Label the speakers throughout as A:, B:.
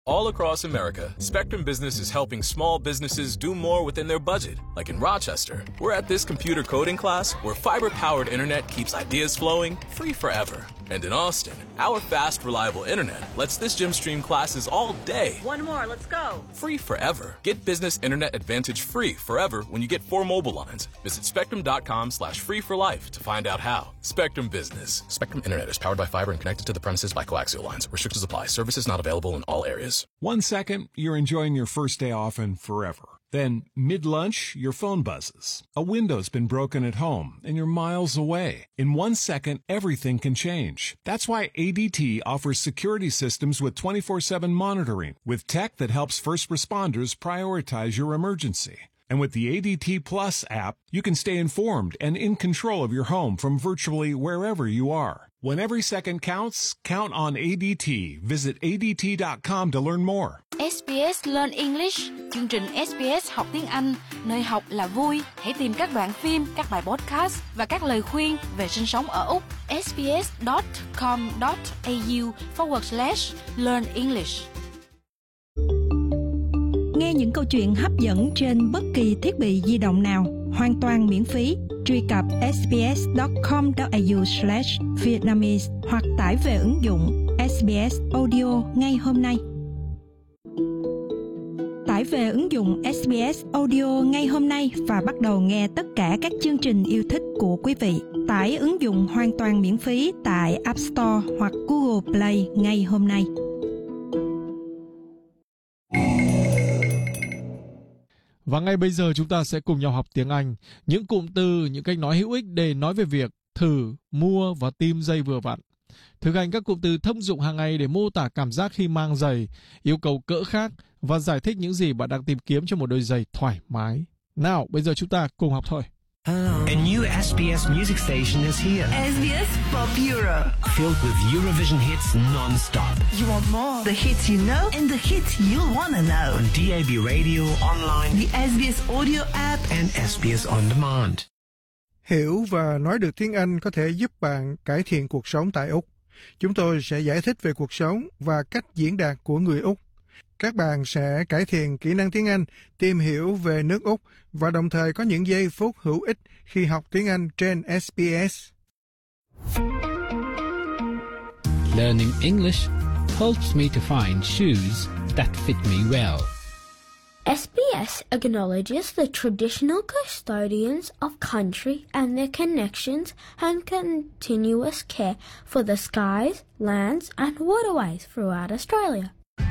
A: All across America, Spectrum Business is helping small businesses do more within their budget. Like in Rochester, we're at this computer coding class where fiber-powered internet keeps ideas flowing free forever. And in Austin, our fast, reliable internet lets this gym stream classes all day.
B: One more, let's go.
A: Free forever. Get Business Internet Advantage free forever when you get 4 mobile lines. Visit spectrum.com/free for life to find out how. Spectrum Business. Spectrum Internet is powered by fiber and connected to the premises by coaxial lines. Restrictions apply. Services not available in all areas.
C: 1 second, you're enjoying your first day off and forever. Then, mid-lunch, your phone buzzes. A window's been broken at home, and you're miles away. In 1 second, everything can change. That's why ADT offers security systems with 24/7 monitoring, with tech that helps first responders prioritize your emergency. And with the ADT Plus app, you can stay informed and in control of your home from virtually wherever you are. When every second counts, count on ADT. Visit ADT.com to learn more.
D: SBS Learn English, chương trình SBS học tiếng Anh, nơi học là vui. Hãy tìm các đoạn phim, các bài podcast và các lời khuyên về sinh sống ở Úc. sbs.com.au/learn English.
E: Nghe những câu chuyện hấp dẫn trên bất kỳ thiết bị di động nào, hoàn toàn miễn phí. Truy cập sbs.com.au/Vietnamese hoặc tải về ứng dụng SBS Audio ngay hôm nay. Tải về ứng dụng SBS Audio ngay hôm nay và bắt đầu nghe tất cả các chương trình yêu thích của quý vị. Tải ứng dụng hoàn toàn miễn phí tại App Store hoặc Google Play ngay hôm nay.
F: Và ngay bây giờ chúng ta sẽ cùng nhau học tiếng Anh. Những cụm từ, những cách nói hữu ích để nói về việc thử, mua và tìm giày vừa vặn. Thực hành các cụm từ thông dụng hàng ngày để mô tả cảm giác khi mang giày, yêu cầu cỡ khác và giải thích những gì bạn đang tìm kiếm cho một đôi giày thoải mái. Nào, bây giờ chúng ta cùng học thôi.
G: A new SBS music station is here.
B: SBS Pop Euro.
G: Filled with Eurovision hits non-stop.
B: You want more? The hits you know and the hits you'll want to know.
G: On DAB radio, online,
B: The SBS Audio app
G: and SBS On Demand.
H: Hiểu và nói được tiếng Anh có thể giúp bạn cải thiện cuộc sống tại Úc. Chúng tôi sẽ giải thích về cuộc sống và cách diễn đạt của người Úc. Các bạn sẽ cải thiện kỹ năng tiếng Anh, tìm hiểu về nước Úc và đồng thời có những giây phút hữu ích khi học tiếng Anh trên SBS.
I: Learning English helps me to find shoes that fit me well.
J: SBS acknowledges the traditional custodians of country and their connections and continuous care for the skies, lands and waterways throughout Australia.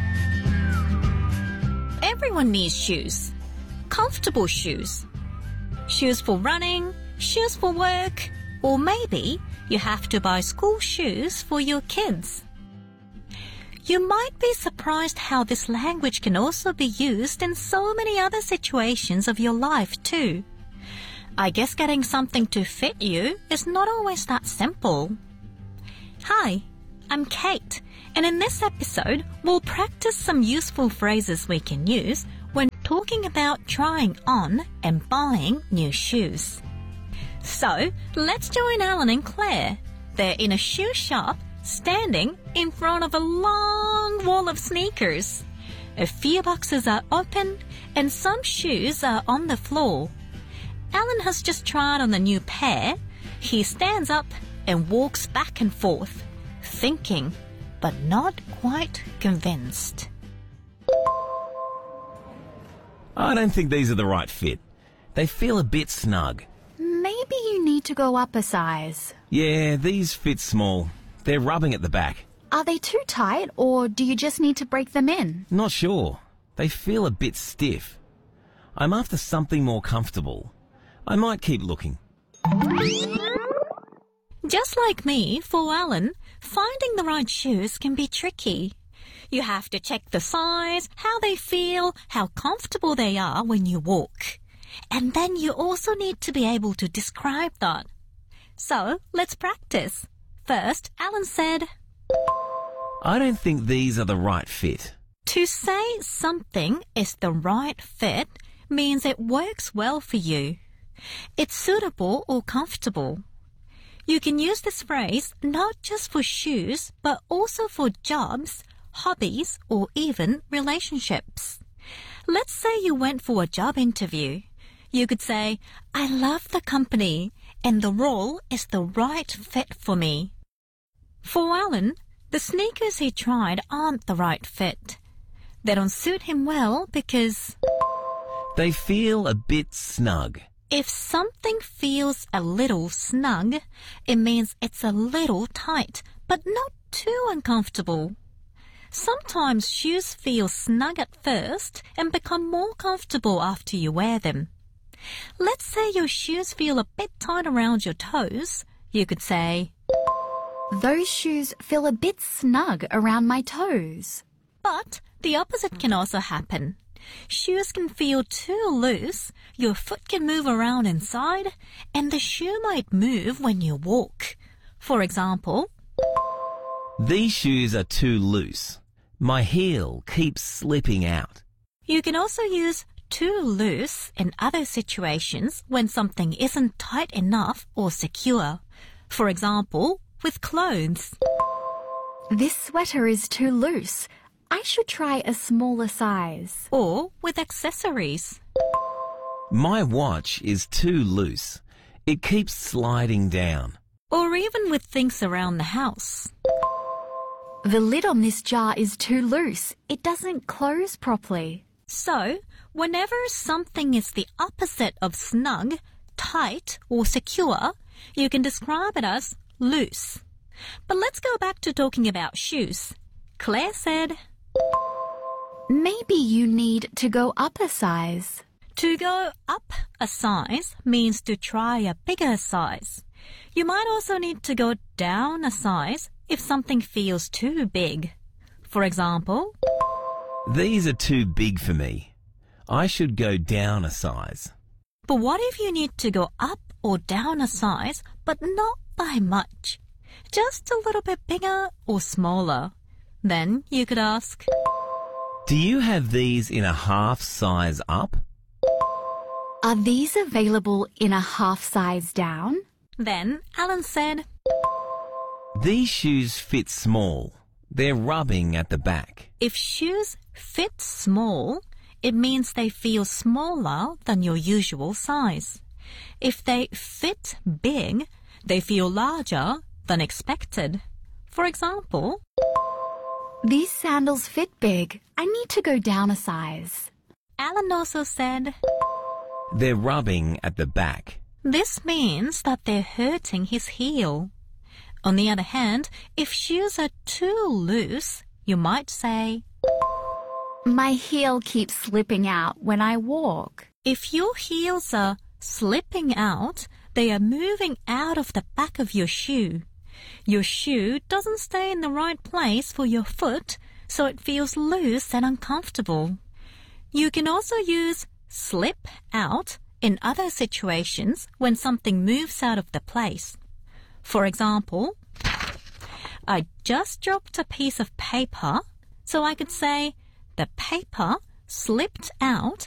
K: Everyone needs shoes. Comfortable shoes. Shoes for running, shoes for work, or maybe you have to buy school shoes for your kids. You might be surprised how this language can also be used in so many other situations of your life too. I guess getting something to fit you is not always that simple. Hi, I'm Kate, and in this episode, we'll practice some useful phrases we can use when talking about trying on and buying new shoes. So, let's join Alan and Claire. They're in a shoe shop, standing in front of a long wall of sneakers. A few boxes are open and some shoes are on the floor. Alan has just tried on the new pair. He stands up and walks back and forth, thinking, but not quite convinced.
L: I don't think these are the right fit. They feel a bit snug.
M: Maybe you need to go up a size.
L: Yeah, these fit small. They're rubbing at the back.
M: Are they too tight, or do you just need to break them in?
L: Not sure. They feel a bit stiff. I'm after something more comfortable. I might keep looking.
K: Just like me, for Alan, finding the right shoes can be tricky. You have to check the size, how they feel, how comfortable they are when you walk. And then you also need to be able to describe that. So, let's practice. First, Alan said,
L: I don't think these are the right fit.
K: To say something is the right fit means it works well for you. It's suitable or comfortable. You can use this phrase not just for shoes, but also for jobs, hobbies, or even relationships. Let's say you went for a job interview. You could say, I love the company and the role is the right fit for me. For Alan, the sneakers he tried aren't the right fit. They don't suit him well because
L: they feel a bit snug.
K: If something feels a little snug, it means it's a little tight, but not too uncomfortable. Sometimes shoes feel snug at first and become more comfortable after you wear them. Let's say your shoes feel a bit tight around your toes. You could say,
M: those shoes feel a bit snug around my toes.
K: But the opposite can also happen. Shoes can feel too loose, your foot can move around inside, and the shoe might move when you walk. For example,
L: these shoes are too loose. My heel keeps slipping out.
K: You can also use too loose in other situations when something isn't tight enough or secure. For example, with clothes.
M: This sweater is too loose. I should try a smaller size.
K: Or with accessories.
L: My watch is too loose. It keeps sliding down.
K: Or even with things around the house.
M: The lid on this jar is too loose. It doesn't close properly.
K: So, whenever something is the opposite of snug, tight, or secure, you can describe it as loose. But let's go back to talking about shoes. Claire said,
M: maybe you need to go up a size.
K: To go up a size means to try a bigger size. You might also need to go down a size if something feels too big. For example,
L: these are too big for me. I should go down a size.
K: But what if you need to go up or down a size, but not by much? Just a little bit bigger or smaller. Then you could ask,
L: do you have these in a half size up?
M: Are these available in a half size down?
K: Then Alan said,
L: these shoes fit small. They're rubbing at the back.
K: If shoes fit small, it means they feel smaller than your usual size. If they fit big, they feel larger than expected. For example,
M: these sandals fit big. I need to go down a size.
K: Alan also said,
L: they're rubbing at the back.
K: This means that they're hurting his heel. On the other hand, if shoes are too loose, you might say,
M: my heel keeps slipping out when I walk.
K: If your heels are slipping out, they are moving out of the back of your shoe. Your shoe doesn't stay in the right place for your foot, so it feels loose and uncomfortable. You can also use slip out in other situations when something moves out of the place. For example, I just dropped a piece of paper, so I could say, the paper slipped out